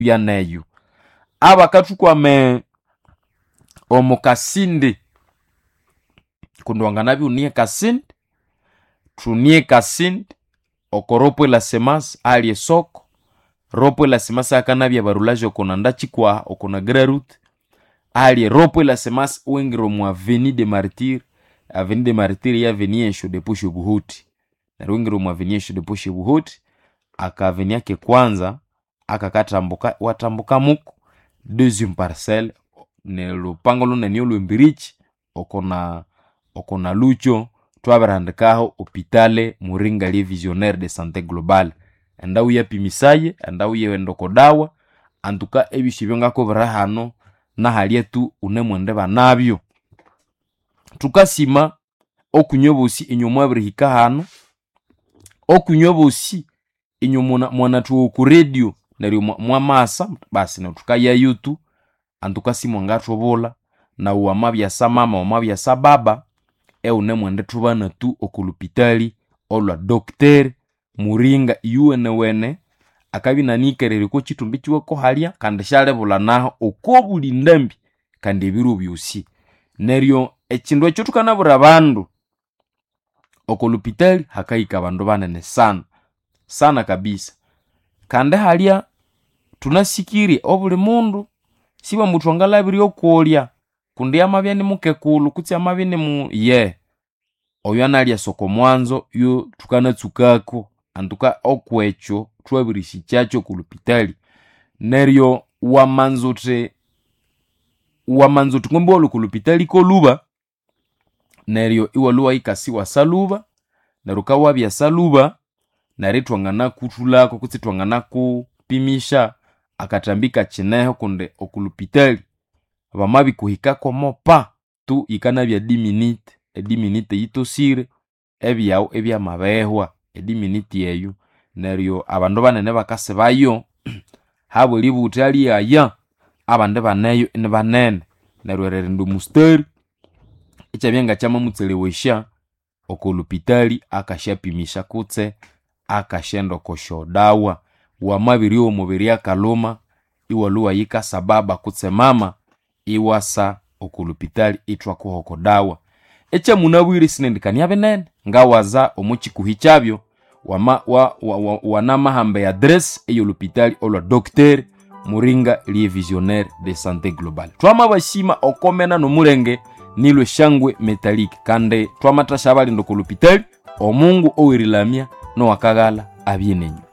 byaneyo abakathukwame omukasindi kundwanga nabyo unie kasindi tunie kasindi okoropo la semas ali esoko ropo la semas akanabya barulaje okonanda chikwa okona grarut ali ropo la semas wengiro mu avenue de martyr ya avenue esho de pushe buhuti na wengiro mu avenue esho de pushe buhuti aka avenue yake kwanza akakatambuka watambuka muko deuxième parcelle ne lupango lunene olwembirichi okona lucho twabarandikaho hopitale Muringa li visionnaire de santé globale andau yapimisaye andau yendoko dawa antuka ebishibyo ngako birahano na halietu unemwende banabyo tukasima okunyobosi inyomwa birihika hano okunyobosi inyomona mwana tu ku radio nari mwa masa basi na tukaya yutu antuka simo ngatobola na uamabya samama uamabya sababa unemwende tubana tu okulupitali olwa Dr. Muringa yuwene akabi nanikerere ko chitumbi chiweko halya kandi shale bulanaho okobuli ndambi kandi biru byusi neryo ekindu ekyo tukanabura bandu okulupitali hakaika bandu banene sana kabisa kandi halya tunasikiri obuli mundu siba mutu angalabiri okolya kundi amabya ni mukekulu kutsi amabya ni mu oyo analya soko mwanzo yo tukanatsukako antuka okwecho twabirishikyacho kulupitali neryo wamanzote ngombe olukulupitali ko luba neryo iwaluwa ikasiwa saluba neruka wabya saluba naritwangana kutulako kutsi twangana kupimisha akatambika chineho kunde okulupitali bamabi kuhikako mopa tu ikanabya 10 minute yitosire ebyao ebyamabehwa 10 minute yeyo neryo abandu banene bakase bayo habo libutali aya abande baneyo ni banene neryo rerindu musteri echabyenga chama mutselewesha okulupitali akashapimisha kutse akashendo kosho dawa wamabiri omubiri akaloma iwaluwa yika sababa kutse mama iwasa okulupitali itwa kuhoko dawa echa munabwire sinendikania benene ngawaza omuchikuhichabyo wanama hambe address eyo lupitali olwa Dr. Muringa li visionnaire de santé globale twama bashima okomena no mulenge nilwe shangwe metalike kande twamatasha bali ndo kulupitali omungu owirilamia no wakagala abienenyu